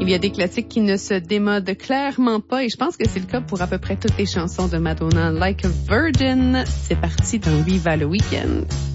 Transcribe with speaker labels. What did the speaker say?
Speaker 1: Il y a des classiques qui ne se démodent clairement pas et je pense que c'est le cas pour à peu près toutes les chansons de Madonna. Like a Virgin, c'est parti dans Viva le Weekend.